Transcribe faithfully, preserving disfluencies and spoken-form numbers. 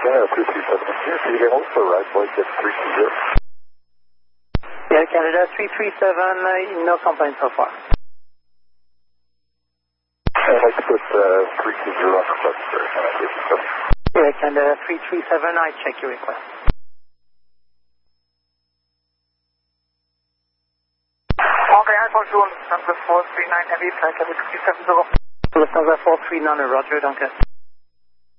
Canada three three seven here, so you can also ride flight at three two zero. Yeah, Canada three three seven, uh, no complaints so far. I'd like to put uh, three two zero on request, sir. Can I get some? Yeah, Canada three three seven, I check your request. Okay, I bonjour, Lufthansa four three nine Heavy, flight level three seven zero. Lufthansa four three nine, Roger, danke.